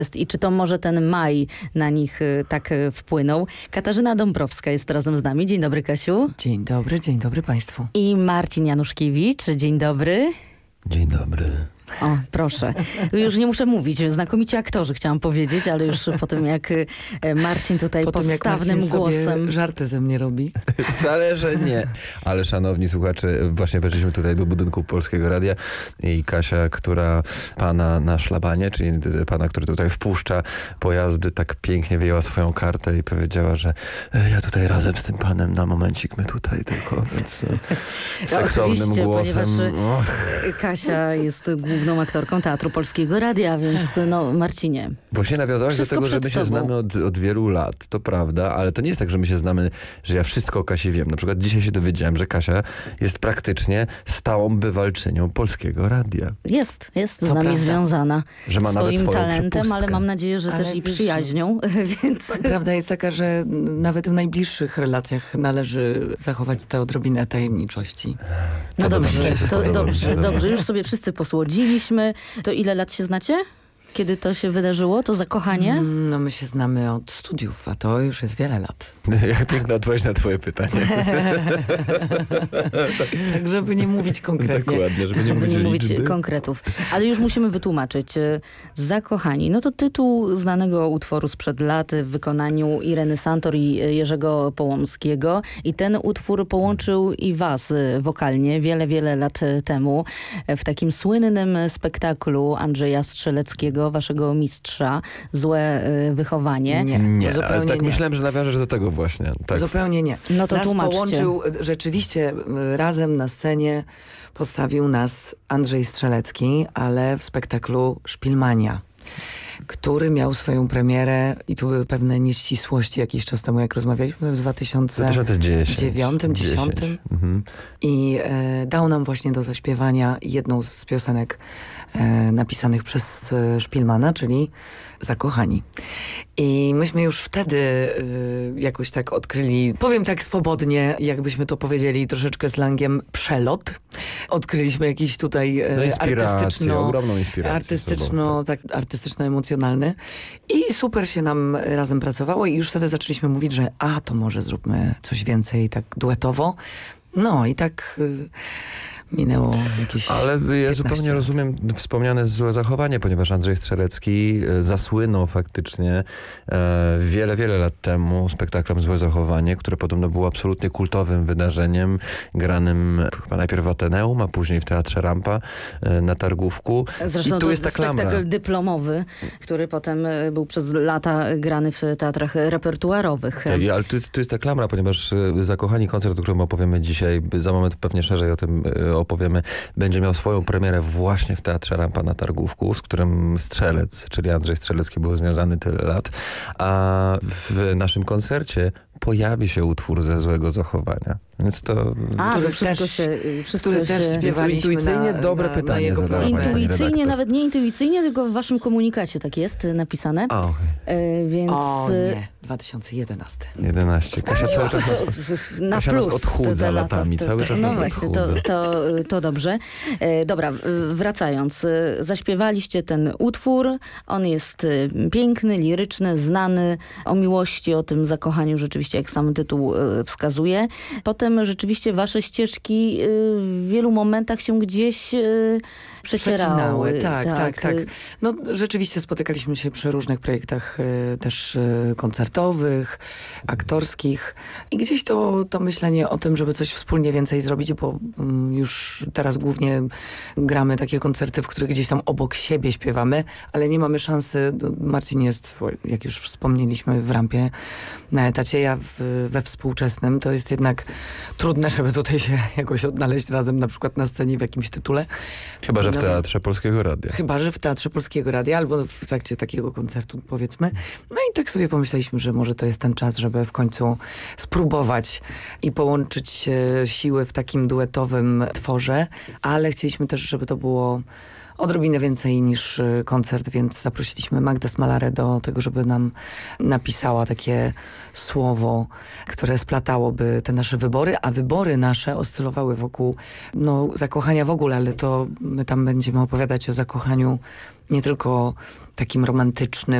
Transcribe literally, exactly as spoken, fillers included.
jest i czy to może ten maj na nich y, tak y, wpłynął. Katarzyna Dąbrowska jest razem z nami. Dzień dobry, Kasiu. Dzień dobry, dzień dobry Państwu. I Marcin Januszkiewicz. Dzień dobry. Dzień dobry. O, proszę. Już nie muszę mówić. Znakomici aktorzy chciałam powiedzieć, ale już po tym jak Marcin tutaj po tym, postawnym jak Marcin głosem... sobie żarty ze mnie robi. Wcale, że nie. Ale szanowni słuchacze, właśnie weszliśmy tutaj do budynku Polskiego Radia i Kasia, która pana na szlabanie, czyli pana, który tutaj wpuszcza pojazdy, tak pięknie wyjęła swoją kartę i powiedziała, że ja tutaj razem z tym panem na momencik, my tutaj tylko, więc seksownym Oczywiście, głosem. Ponieważ Och. Kasia jest główną aktorką Teatru Polskiego Radia, więc no Marcinie. Właśnie nawiązałaś do tego, że my się tobą. znamy od, od wielu lat, to prawda, ale to nie jest tak, że my się znamy, że ja wszystko o Kasi wiem. Na przykład dzisiaj się dowiedziałem, że Kasia jest praktycznie stałą bywalczynią Polskiego Radia. Jest, jest To z nami prawda. związana Że ma nawet swoim swoją talentem, przepustkę. ale mam nadzieję, że Ale też i wiesz, przyjaźnią, więc... Prawda jest taka, że nawet w najbliższych relacjach należy zachować tę odrobinę tajemniczości. No To dobrze, dobrze. to Podoba mi dobrze, się. dobrze. Już sobie wszyscy posłodziliśmy. To ile lat się znacie? Kiedy to się wydarzyło, to zakochanie? Mm, No my się znamy od studiów, a to już jest wiele lat. Jak piękna odpowiedź na twoje pytanie. Tak, żeby nie mówić konkretnie. Dokładnie, żeby nie Żeby mówić nie mówić liczby. konkretów. Ale już musimy wytłumaczyć. E, Zakochani. No to tytuł znanego utworu sprzed lat w wykonaniu Ireny Santor i Jerzego Połomskiego. I ten utwór połączył i was e, wokalnie wiele, wiele lat e, temu e, w takim słynnym spektaklu Andrzeja Strzeleckiego, waszego mistrza, Złe e, wychowanie. Nie, Nie, zupełnie ale tak nie. myślałem, że nawiążesz do tego właśnie. Tak. Zupełnie nie. No to nas tłumaczcie. połączył, rzeczywiście y, razem na scenie postawił nas Andrzej Strzelecki, ale w spektaklu Szpilmania, który miał swoją premierę i tu były pewne nieścisłości jakiś czas temu, jak rozmawialiśmy w dwa tysiące dwa tysiące dziesiątym. dziewiątym, dziesiątym. Mhm. I e, dał nam właśnie do zaśpiewania jedną z piosenek e, napisanych przez e, Szpilmana, czyli Zakochani. I myśmy już wtedy e, jakoś tak odkryli, powiem tak swobodnie, jakbyśmy to powiedzieli troszeczkę slangiem, przelot. Odkryliśmy jakiś tutaj e, No inspirację, artystyczno, ogromną inspirację. artystyczno, sobą, tak, artystyczno-emocjonalny. I super się nam razem pracowało i już wtedy zaczęliśmy mówić, że a, to może zróbmy coś więcej tak duetowo. No i tak y, minęło jakieś Ale ja piętnaście zupełnie lat. rozumiem wspomniane złe zachowanie, ponieważ Andrzej Strzelecki e, zasłynął faktycznie e, wiele, wiele lat temu spektaklem Złe zachowanie, które podobno było absolutnie kultowym wydarzeniem, granym chyba najpierw w Ateneum, a później w Teatrze Rampa e, na Targówku. Zresztą I tu to jest ta klamra. spektakl dyplomowy, który potem e, był przez lata grany w teatrach repertuarowych. Tak, ale tu, tu jest ta klamra, ponieważ e, Zakochani, koncert, o którym opowiemy dzisiaj, za moment pewnie szerzej o tym e, opowiemy, będzie miał swoją premierę właśnie w Teatrze Rampa na Targówku, z którym Strzelec, czyli Andrzej Strzelecki, był związany tyle lat. A w naszym koncercie pojawi się utwór ze Złego zachowania. Więc to... A, który to wszystko też- się... Wszystko który się... też śpiewaliśmy intuicyjnie na, dobre na, pytanie na jego zadała prośbę. pani Intuicyjnie, redaktor. nawet nie intuicyjnie, tylko w waszym komunikacie tak jest napisane. A, okej. E, więc... O nie, dwa tysiące jedenasty. jedenaście. Kasia cały czas nas, to, na Kasia plus nas odchudza te lata. latami, To- cały to- czas no nas właśnie, odchudza. to, to, to dobrze. E, dobra, e, wracając. E, Zaśpiewaliście ten utwór. On jest e, piękny, liryczny, znany. O miłości, o tym zakochaniu rzeczywiście, jak sam tytuł e, wskazuje. Potem rzeczywiście wasze ścieżki e, w wielu momentach się gdzieś e, przecierały. Tak, tak, tak. No rzeczywiście spotykaliśmy się przy różnych projektach e, też e, koncertowych, aktorskich i gdzieś to, to myślenie o tym, żeby coś wspólnie więcej zrobić, bo mm, już teraz głównie gramy takie koncerty, w których gdzieś tam obok siebie śpiewamy, ale nie mamy szansy. Marcin jest, jak już wspomnieliśmy, w Rampie na etacie, ja w, we współczesnym. To jest jednak trudne, żeby tutaj się jakoś odnaleźć razem, na przykład na scenie w jakimś tytule. Chyba, że w No, Teatrze Polskiego Radia. Chyba, że w Teatrze Polskiego Radia albo w trakcie takiego koncertu, powiedzmy. No i tak sobie pomyśleliśmy, że może to jest ten czas, żeby w końcu spróbować i połączyć e, siły w takim duetowym tworze, ale chcieliśmy też, żeby to było odrobinę więcej niż y, koncert, więc zaprosiliśmy Magdę Smalarę do tego, żeby nam napisała takie słowo, które splatałoby te nasze wybory, a wybory nasze oscylowały wokół no, zakochania w ogóle, ale to my tam będziemy opowiadać o zakochaniu nie tylko takim romantycznym,